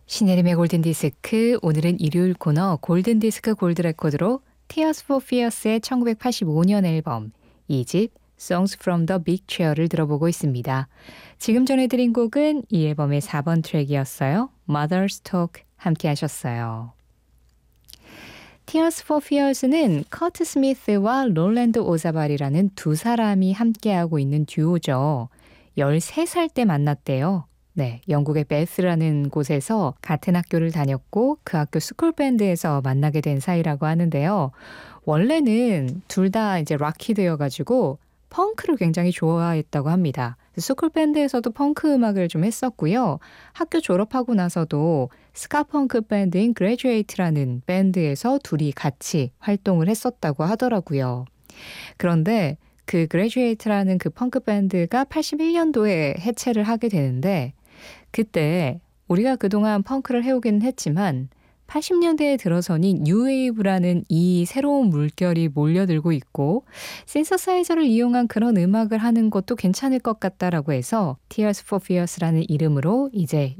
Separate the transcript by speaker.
Speaker 1: 신혜림의 골든디스크, 오늘은 일요일 코너 골든디스크 골드레코드로 Tears for Fears의 1985년 앨범 2집 Songs from the Big Chair를 들어보고 있습니다. 지금 전해드린 곡은 이 앨범의 4번 트랙이었어요. Mother's Talk 함께 하셨어요. Tears for Fears는 커트 스미스와 롤랜드 오자발이라는 두 사람이 함께하고 있는 듀오죠. 13살 때 만났대요. 네, 영국의 베스라는 곳에서 같은 학교를 다녔고 그 학교 스쿨밴드에서 만나게 된 사이라고 하는데요. 원래는 둘 다 이제 락키드여가지고 펑크를 굉장히 좋아했다고 합니다. 스쿨밴드에서도 펑크 음악을 좀 했었고요. 학교 졸업하고 나서도 스카펑크 밴드인 그레듀에이트라는 밴드에서 둘이 같이 활동을 했었다고 하더라고요. 그런데 그 그레듀에이트라는 그 펑크 밴드가 81년도에 해체를 하게 되는데 그때 우리가 그동안 펑크를 해오기는 했지만 80년대에 들어서니 뉴웨이브라는 이 새로운 물결이 몰려들고 있고 신서사이저를 이용한 그런 음악을 하는 것도 괜찮을 것 같다라고 해서 Tears for Fears라는 이름으로 이제